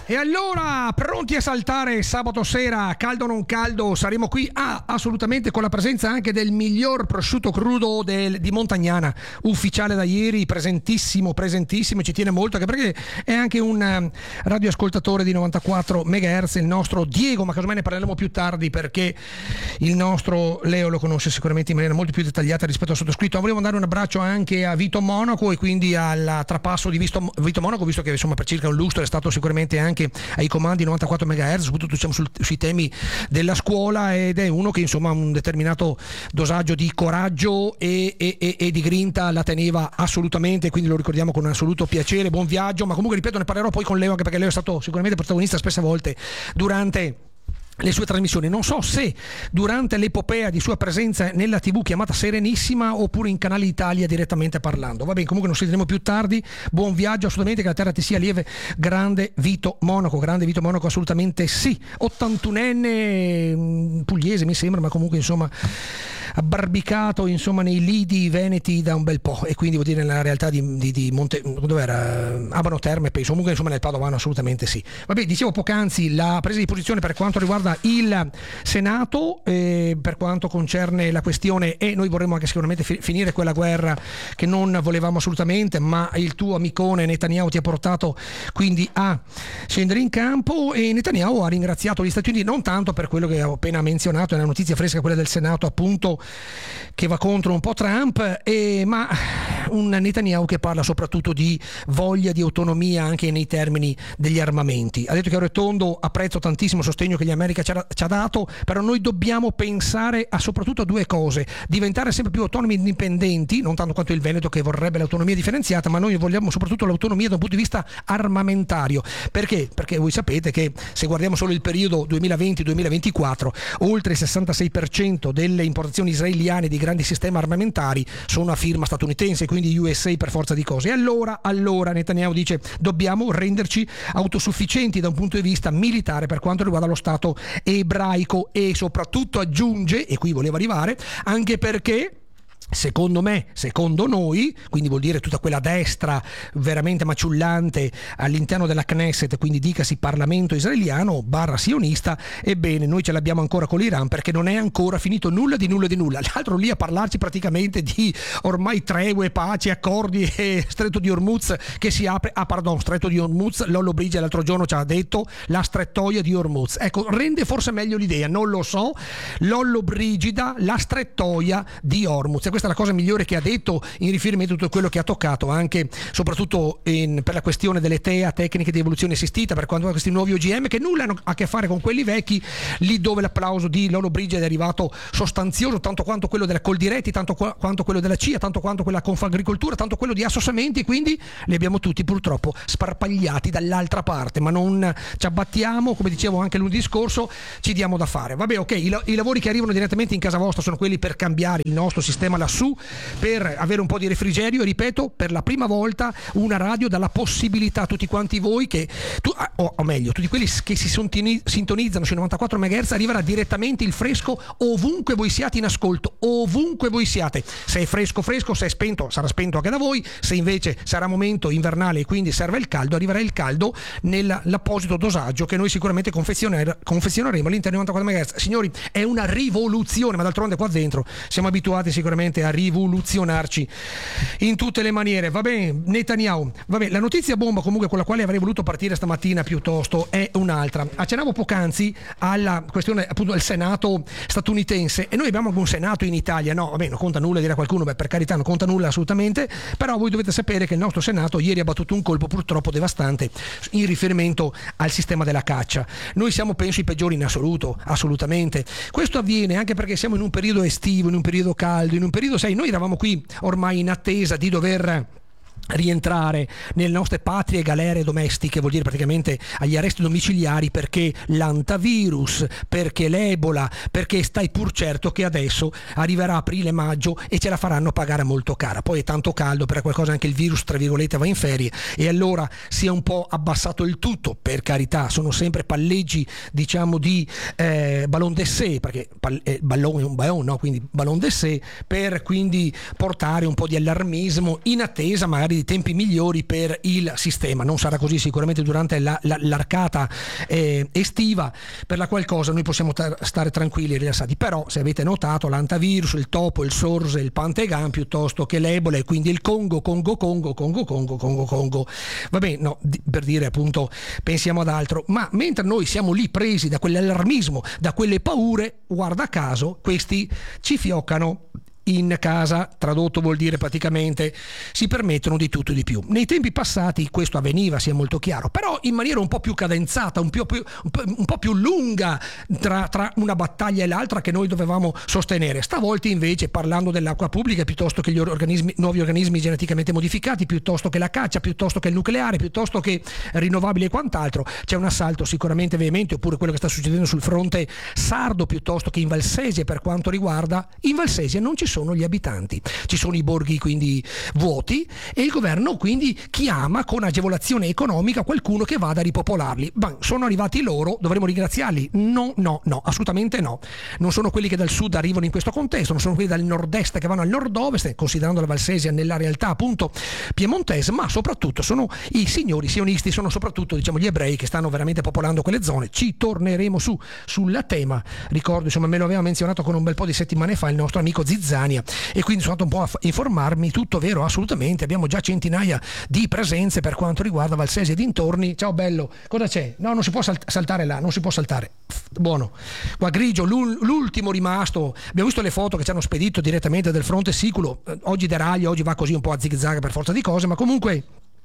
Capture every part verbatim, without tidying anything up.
E allora, pronti a saltare sabato sera, caldo o non caldo, saremo qui ah, assolutamente con la presenza anche del miglior prosciutto crudo del, di Montagnana, ufficiale da ieri, presentissimo, presentissimo, ci tiene molto, anche perché è anche un um, radioascoltatore di novantaquattro megahertz, il nostro Diego, ma casomai ne parleremo più tardi perché il nostro Leo lo conosce sicuramente in maniera molto più dettagliata rispetto al sottoscritto. Volevo dare un abbraccio anche a Vito Monaco e quindi al trapasso di Vito, Vito Monaco, visto che insomma per circa un lustro è stato sicuramente anche ai comandi novantaquattro megahertz, soprattutto diciamo sul, sui temi della scuola, ed è uno che insomma un determinato dosaggio di coraggio e, e, e, e di grinta la teneva assolutamente, quindi lo ricordiamo con un assoluto piacere. Buon viaggio, ma comunque ripeto, ne parlerò poi con Leo, anche perché Leo è stato sicuramente protagonista spesse volte durante le sue trasmissioni. Non so se durante l'epopea di sua presenza nella tivù chiamata Serenissima oppure in Canale Italia direttamente parlando. Va bene, comunque non sentiremo più tardi. Buon viaggio, assolutamente, che la terra ti sia lieve. Grande Vito Monaco, grande Vito Monaco, assolutamente sì. ottantunenne pugliese mi sembra, ma comunque insomma abbarbicato insomma nei lidi veneti da un bel po', e quindi vuol dire nella realtà di, di, di Monte, dove era? Abano Terme, penso, comunque insomma nel Padovano assolutamente sì. Vabbè, dicevo poc'anzi la presa di posizione per quanto riguarda il Senato, eh, per quanto concerne la questione, e noi vorremmo anche sicuramente fi- finire quella guerra che non volevamo assolutamente, ma il tuo amicone Netanyahu ti ha portato quindi a scendere in campo, e Netanyahu ha ringraziato gli Stati Uniti non tanto per quello che ho appena menzionato, è una notizia fresca quella del Senato appunto che va contro un po' Trump, eh, ma un Netanyahu che parla soprattutto di voglia di autonomia anche nei termini degli armamenti. Ha detto che ore tondo apprezzo tantissimo il sostegno che gli America ci ha, ci ha dato, però noi dobbiamo pensare a soprattutto a due cose: diventare sempre più autonomi e indipendenti, non tanto quanto il Veneto che vorrebbe l'autonomia differenziata, ma noi vogliamo soprattutto l'autonomia da un punto di vista armamentario. Perché? Perché voi sapete che se guardiamo solo il periodo duemilaventi duemilaventiquattro, oltre il sessantasei per cento delle importazioni israeliane di grandi sistemi armamentari sono a firma statunitense, quindi U S A per forza di cose. E allora, allora Netanyahu dice dobbiamo renderci autosufficienti da un punto di vista militare per quanto riguarda lo Stato ebraico, e soprattutto aggiunge, e qui voleva arrivare, anche perché secondo me, secondo noi, quindi vuol dire tutta quella destra veramente maciullante all'interno della Knesset, quindi dicasi Parlamento israeliano barra sionista, ebbene noi ce l'abbiamo ancora con l'Iran perché non è ancora finito nulla di nulla di nulla. L'altro lì a parlarci praticamente di ormai tregue, pace, accordi e stretto di Hormuz che si apre, ah pardon, stretto di Hormuz, Lollo Brigida l'altro giorno ci ha detto la strettoia di Hormuz. Ecco, rende forse meglio l'idea, non lo so, Lollo Brigida, la strettoia di Hormuz. Questa è la cosa migliore che ha detto in riferimento a tutto quello che ha toccato anche soprattutto in, per la questione delle T E A, tecniche di evoluzione assistita, per quanto riguarda questi nuovi O G M che nulla hanno a che fare con quelli vecchi, lì dove l'applauso di Lollo Brigida è arrivato sostanzioso, tanto quanto quello della Coldiretti, tanto qua, quanto quello della C I A, tanto quanto quella Confagricoltura, tanto quello di Assosamenti, quindi li abbiamo tutti purtroppo sparpagliati dall'altra parte, ma non ci abbattiamo, come dicevo anche lunedì scorso, ci diamo da fare. Vabbè, ok, i, i lavori che arrivano direttamente in casa vostra sono quelli per cambiare il nostro sistema lassù, per avere un po' di refrigerio, e ripeto, per la prima volta una radio dà la possibilità a tutti quanti voi che tu, o, o meglio, tutti quelli che si sintonizzano sui novantaquattro megahertz, arriverà direttamente il fresco ovunque voi siate in ascolto, ovunque voi siate. Se è fresco fresco, se è spento sarà spento anche da voi, se invece sarà momento invernale e quindi serve il caldo, arriverà il caldo nell'apposito dosaggio che noi sicuramente confezioner- confezioneremo all'interno di novantaquattro megahertz. Signori, è una rivoluzione, ma d'altronde qua dentro siamo abituati sicuramente a rivoluzionarci in tutte le maniere. Va bene, Netanyahu, va bene, la notizia bomba comunque con la quale avrei voluto partire stamattina piuttosto è un'altra. Accennavo poc'anzi alla questione appunto del Senato statunitense, e noi abbiamo un Senato in Italia, no, vabbè, non conta nulla, dirà qualcuno, beh, per carità non conta nulla assolutamente, però voi dovete sapere che il nostro Senato ieri ha battuto un colpo purtroppo devastante in riferimento al sistema della caccia. Noi siamo penso i peggiori in assoluto, assolutamente. Questo avviene anche perché siamo in un periodo estivo, in un periodo caldo, in un periodo, sai, noi eravamo qui ormai in attesa di dover rientrare nelle nostre patrie galere domestiche, vuol dire praticamente agli arresti domiciliari, perché l'antivirus, perché l'Ebola, perché stai pur certo che adesso arriverà aprile-maggio e ce la faranno pagare molto cara. Poi è tanto caldo, per qualcosa anche il virus tra virgolette va in ferie, e allora si è un po' abbassato il tutto, per carità, sono sempre palleggi diciamo di eh, ballon d'essai, perché pal- eh, ballon è un ballon, no? Quindi ballon d'essai, per quindi portare un po' di allarmismo in attesa magari magari di tempi migliori per il sistema. Non sarà così sicuramente durante la, la, l'arcata eh, estiva, per la qual cosa noi possiamo tar- stare tranquilli e rilassati. Però se avete notato, l'antivirus, il topo, il SORS, il Pantegan piuttosto che l'Ebola, e quindi il Congo, Congo, Congo, Congo, Congo, Congo, Congo. Va bene, no, di, per dire appunto pensiamo ad altro, ma mentre noi siamo lì presi da quell'allarmismo, da quelle paure, guarda caso questi ci fioccano in casa. Tradotto vuol dire praticamente si permettono di tutto e di più. Nei tempi passati questo avveniva, sia molto chiaro, però in maniera un po' più cadenzata, un, più, più, un, po', un po' più lunga tra, tra una battaglia e l'altra che noi dovevamo sostenere. Stavolta invece, parlando dell'acqua pubblica piuttosto che gli organismi, nuovi organismi geneticamente modificati, piuttosto che la caccia, piuttosto che il nucleare, piuttosto che rinnovabili e quant'altro, c'è un assalto sicuramente veemente, oppure quello che sta succedendo sul fronte sardo piuttosto che in Valsesia. Per quanto riguarda in Valsesia non ci sono sono gli abitanti, ci sono i borghi quindi vuoti, e il governo quindi chiama con agevolazione economica qualcuno che vada a ripopolarli. Beh, sono arrivati loro, dovremmo ringraziarli? No, no, no, assolutamente no. Non sono quelli che dal sud arrivano in questo contesto, non sono quelli dal nord-est che vanno al nord-ovest, considerando la Valsesia nella realtà appunto piemontese, ma soprattutto sono i signori sionisti, sono soprattutto diciamo gli ebrei che stanno veramente popolando quelle zone. Ci torneremo su sul tema, ricordo insomma me lo aveva menzionato con un bel po' di settimane fa il nostro amico Zizzania, e quindi sono andato un po' a informarmi. Tutto vero, assolutamente, abbiamo già centinaia di presenze per quanto riguarda Valsesia e dintorni. Ciao bello, cosa c'è? No, non si può salt- saltare là, non si può saltare. Buono. Qua grigio, l'ultimo rimasto. Abbiamo visto le foto che ci hanno spedito direttamente del fronte siculo. Oggi deraglio, oggi va così un po' a zig-zag per forza di cose, ma comunque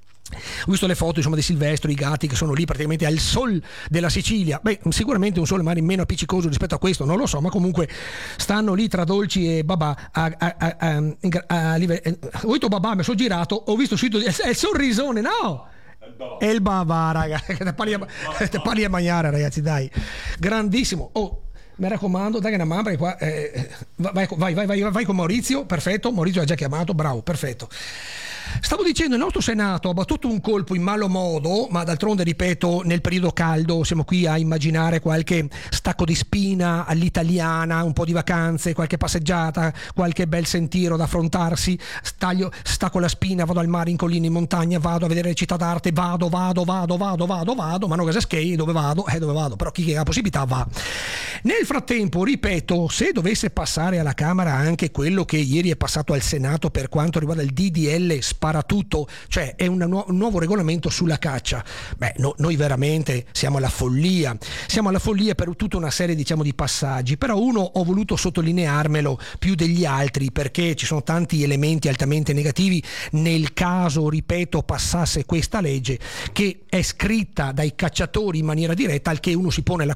ho visto le foto insomma di Silvestro, i gatti che sono lì praticamente al sol della Sicilia. Beh, sicuramente un sole magari meno appiccicoso rispetto a questo, non lo so, ma comunque stanno lì tra dolci e babà a, a, a, a, a, a livello. Ho detto babà, mi sono girato, ho visto sito di, è il sorrisone, no? È il babà, raga, te parli a, te parli a mangiare, ragazzi, dai, grandissimo. Oh, mi raccomando, dai una mano, perché qua eh, vai, vai, vai, vai, vai con Maurizio, perfetto, Maurizio ha già chiamato, bravo, perfetto. Stavo dicendo, il nostro Senato ha battuto un colpo in malo modo, ma d'altronde, ripeto, nel periodo caldo siamo qui a immaginare qualche stacco di spina all'italiana, un po' di vacanze, qualche passeggiata, qualche bel sentiero da affrontarsi. Staglio, stacco la spina, vado al mare, in collina, in montagna, vado a vedere le città d'arte, vado, vado, vado, vado, vado, vado, ma non cosa schei, dove vado? Eh, dove vado? Però chi ha la possibilità va. Nel frattempo, ripeto, se dovesse passare alla Camera anche quello che ieri è passato al Senato per quanto riguarda il D D L sparatutto, cioè è una nu- un nuovo regolamento sulla caccia, beh, no, noi veramente siamo alla follia, siamo alla follia per tutta una serie diciamo di passaggi, però uno ho voluto sottolinearmelo più degli altri perché ci sono tanti elementi altamente negativi nel caso, ripeto, passasse questa legge che è scritta dai cacciatori in maniera diretta, al che uno si pone la